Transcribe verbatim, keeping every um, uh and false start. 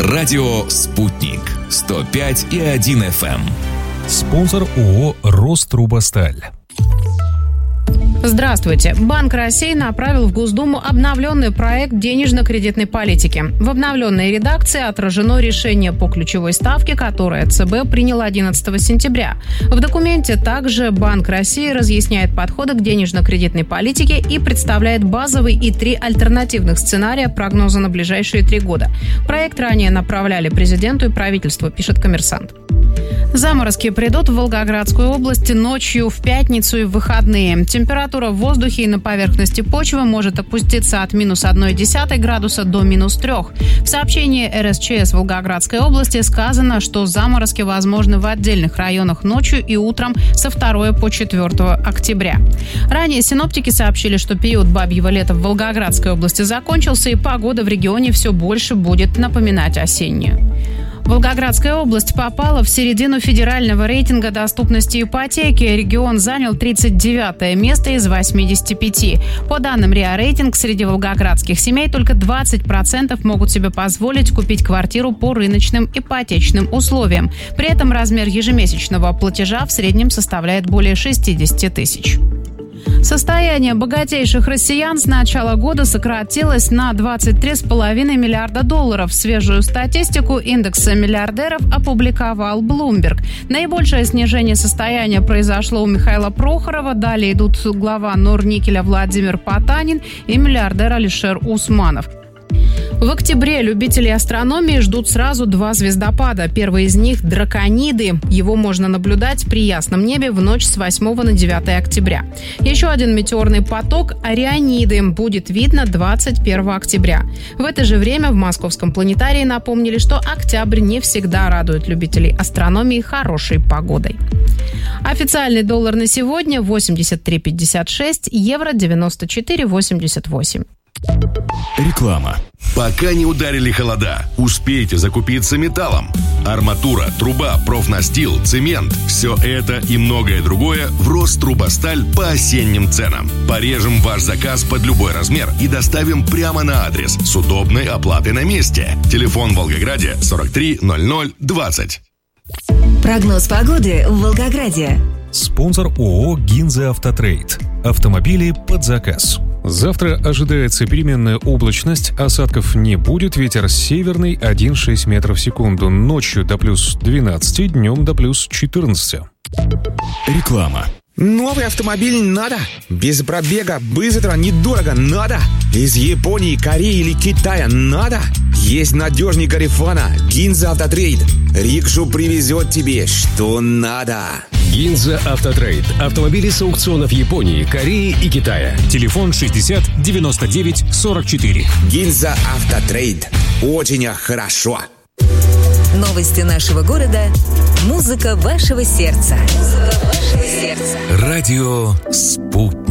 Радио «Спутник». сто пять и один эф эм. Спонсор ООО «Рострубосталь». Здравствуйте. Банк России направил в Госдуму обновленный проект денежно-кредитной политики. В обновленной редакции отражено решение по ключевой ставке, которое ЦБ принял одиннадцатого сентября. В документе также Банк России разъясняет подходы к денежно-кредитной политике и представляет базовый и три альтернативных сценария прогноза на ближайшие три года. Проект ранее направляли президенту и правительству, пишет «Коммерсант». Заморозки придут в Волгоградскую область ночью в пятницу и в выходные. Температура в воздухе и на поверхности почвы может опуститься от минус одной десятой градуса до минус трех. В сообщении эр эс че эс Волгоградской области сказано, что заморозки возможны в отдельных районах ночью и утром со второго по четвёртое октября. Ранее синоптики сообщили, что период бабьего лета в Волгоградской области закончился, и погода в регионе все больше будет напоминать осеннюю. Волгоградская область попала в середину федерального рейтинга доступности ипотеки. Регион занял тридцать девятое место из восьмидесяти пяти. По данным РИА Рейтинг, среди волгоградских семей только двадцать процентов могут себе позволить купить квартиру по рыночным ипотечным условиям. При этом размер ежемесячного платежа в среднем составляет более шестьдесят тысяч. Состояние богатейших россиян с начала года сократилось на двадцать три целых пять десятых миллиарда долларов. Свежую статистику индекса миллиардеров опубликовал Bloomberg. Наибольшее снижение состояния произошло у Михаила Прохорова. Далее идут глава Норникеля Владимир Потанин и миллиардер Алишер Усманов. В октябре любители астрономии ждут сразу два звездопада. Первый из них – Дракониды. Его можно наблюдать при ясном небе в ночь с восьмого на девятое октября. Еще один метеорный поток – Ориониды. Будет видно двадцать первого октября. В это же время в Московском планетарии напомнили, что октябрь не всегда радует любителей астрономии хорошей погодой. Официальный доллар на сегодня – восемьдесят три пятьдесят шесть, евро – девяносто четыре восемьдесят восемь. Реклама. Пока не ударили холода, успейте закупиться металлом. Арматура, труба, профнастил, цемент – все это и многое другое в Рострубосталь по осенним ценам. Порежем ваш заказ под любой размер и доставим прямо на адрес с удобной оплатой на месте. Телефон в Волгограде сорок три ноль ноль двадцать. Прогноз погоды в Волгограде. Спонсор ООО «Гинза Автотрейд». Автомобили под заказ. Завтра ожидается переменная облачность, осадков не будет, ветер северный один целых шесть десятых метров в секунду, ночью до плюс двенадцати, днем до плюс четырнадцати. Реклама. Новый автомобиль надо. Без пробега, быстро, недорого надо. Из Японии, Кореи или Китая надо. Есть надежный Гарифана, Гинза Автотрейд. Рикшу привезет тебе, что надо. Гинза Автотрейд. Автомобили с аукционов Японии, Кореи и Китая. Телефон шестьдесят девяносто девять сорок четыре. Гинза Автотрейд. Очень хорошо. Новости нашего города. Музыка вашего сердца. Музыка вашего сердца. Радио «Спутник».